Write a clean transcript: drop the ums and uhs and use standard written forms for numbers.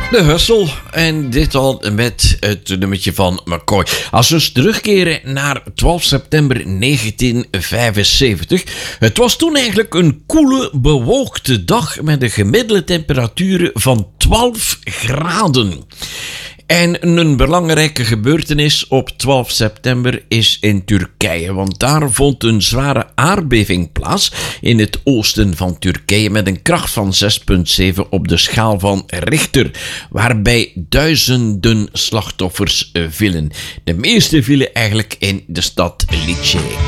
De Hustle. En dit al met het nummertje van McCoy. Als we eens terugkeren naar 12 september 1975. Het was toen eigenlijk een koele, bewolkte dag met een gemiddelde temperatuur van 12 graden. En een belangrijke gebeurtenis op 12 september is in Turkije, want daar vond een zware aardbeving plaats in het oosten van Turkije met een kracht van 6,7 op de schaal van Richter, waarbij duizenden slachtoffers vielen. De meeste vielen eigenlijk in de stad Lecce.